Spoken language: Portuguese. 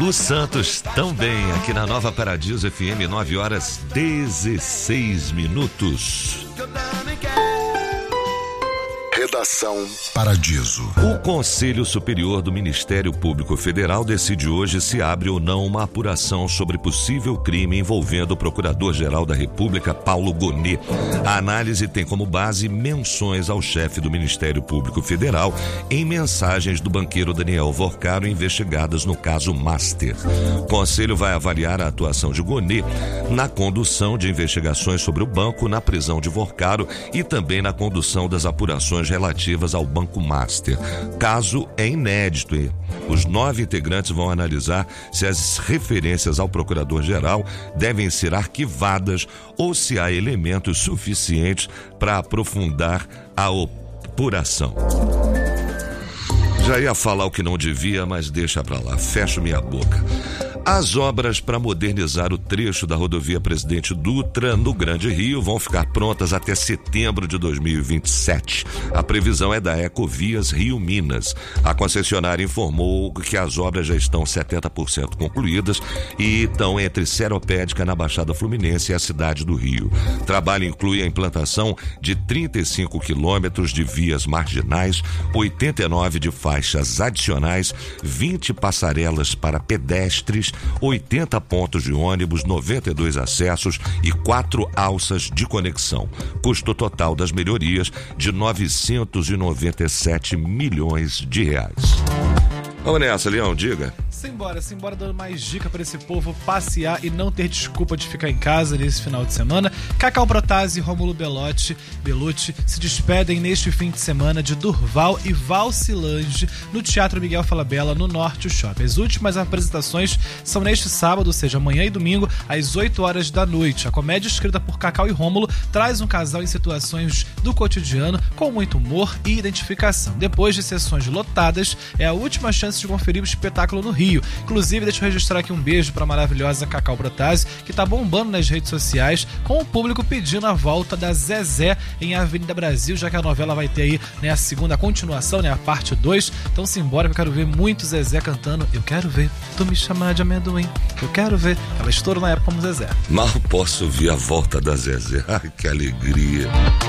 Lu Santos também, aqui na Nova Paradiso FM, 9h16. Redação Paradiso. O Conselho Superior do Ministério Público Federal decide hoje se abre ou não uma apuração sobre possível crime envolvendo o Procurador-Geral da República, Paulo Gonet. A análise tem como base menções ao chefe do Ministério Público Federal em mensagens do banqueiro Daniel Vorcaro investigadas no caso Master. O Conselho vai avaliar a atuação de Gonet na condução de investigações sobre o banco, na prisão de Vorcaro e também na condução das apurações relativas ao Banco Master. Caso é inédito. Os 9 integrantes vão analisar se as referências ao Procurador-Geral devem ser arquivadas ou se há elementos suficientes para aprofundar a apuração. Já ia falar o que não devia, mas deixa pra lá, fecho minha boca. As obras para modernizar o trecho da rodovia Presidente Dutra, no Grande Rio, vão ficar prontas até setembro de 2027. A previsão é da Ecovias Rio Minas. A concessionária informou que as obras já estão 70% concluídas e estão entre Seropédica, na Baixada Fluminense, e a cidade do Rio. O trabalho inclui a implantação de 35 quilômetros de vias marginais, 89 de faixas adicionais, 20 passarelas para pedestres, 80 pontos de ônibus, 92 acessos e 4 alças de conexão. Custo total das melhorias de 997 milhões de reais. Vamos nessa, Leão, diga. Simbora dando mais dica para esse povo passear e não ter desculpa de ficar em casa nesse final de semana. Cacau Protásio e Rômulo Belucci se despedem neste fim de semana de Durval e Valcilange no Teatro Miguel Falabella, no Norte Shopping. As últimas apresentações são neste sábado, ou seja, amanhã e domingo, às 8 horas da noite. A comédia escrita por Cacau e Rômulo traz um casal em situações do cotidiano com muito humor e identificação. Depois de sessões lotadas, é a última chance de conferir o espetáculo no Rio. Inclusive, deixa eu registrar aqui um beijo para a maravilhosa Cacau Protásio, que tá bombando nas redes sociais, com o público pedindo a volta da Zezé em Avenida Brasil, já que a novela vai ter aí, né, a segunda continuação, né, a parte 2. Então simbora, que eu quero ver muito Zezé cantando Eu Quero Ver Tu Me Chamar de Amendoim, eu quero ver. Ela estourou na época como Zezé. Mal posso ouvir a volta da Zezé. Ai, que alegria.